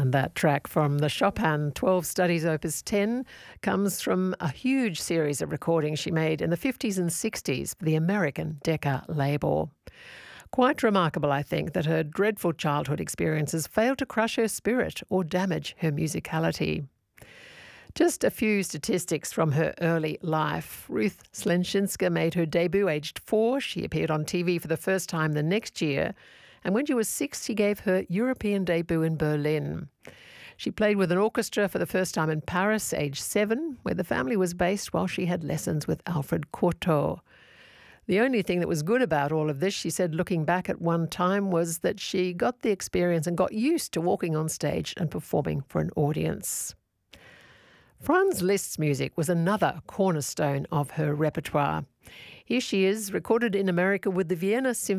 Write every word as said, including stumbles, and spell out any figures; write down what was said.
And that track from the Chopin twelve Studies Opus ten comes from a huge series of recordings she made in the fifties and sixties for the American Decca label. Quite remarkable, I think, that her dreadful childhood experiences failed to crush her spirit or damage her musicality. Just a few statistics from her early life. Ruth Slenshinska made her debut aged four. She appeared on T V for the first time the next year. And when she was six, she gave her European debut in Berlin. She played with an orchestra for the first time in Paris, aged seven, where the family was based while she had lessons with Alfred Cortot. The only thing that was good about all of this, she said, looking back at one time, was that she got the experience and got used to walking on stage and performing for an audience. Franz Liszt's music was another cornerstone of her repertoire. Here she is, recorded in America with the Vienna Symphony